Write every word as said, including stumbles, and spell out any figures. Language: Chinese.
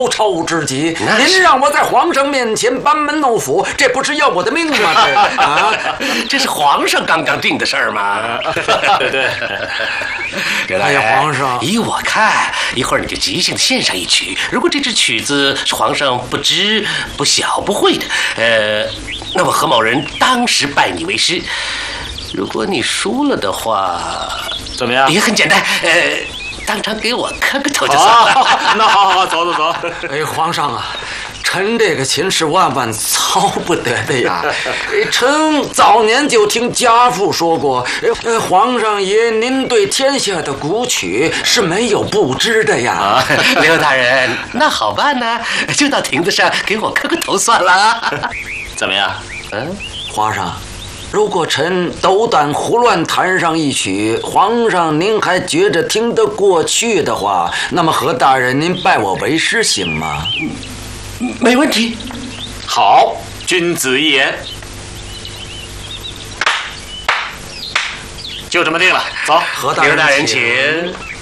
仇之极，您让我在皇上面前班门弄斧，这不是要我的命吗？这啊， 这是皇上刚刚定的事儿吗？ 对对。 刘大人，皇上，依我看，一会儿你就即兴献上一曲。如果这支曲子是皇上不知、不晓、不会的，呃，那么何某人当时拜你为师。如果你输了的话， 怎么样？ 也很简单，呃。当场给我磕个头就算了。 哦、那好好好，走走走。 哎，皇上啊，臣这个琴是万万操不得的呀！臣早年就听家父说过，呃，皇上爷您对天下的古曲是没有不知的呀。 啊、刘大人，那好办呢，就到亭子上给我磕个头算了。 怎么样？ 嗯，皇上。如果臣斗胆胡乱弹上一曲，皇上您还觉着听得过去的话，那么何大人您拜我为师行吗？ 没问题。 好，君子一言，就这么定了。走， 何大人， 刘大人请。